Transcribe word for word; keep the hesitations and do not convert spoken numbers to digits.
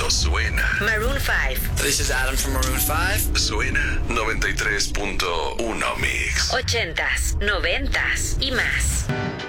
solo suena. Maroon five. This is Adam from Maroon five. Suena noventa y tres punto uno Mix. Ochentas, noventas y más.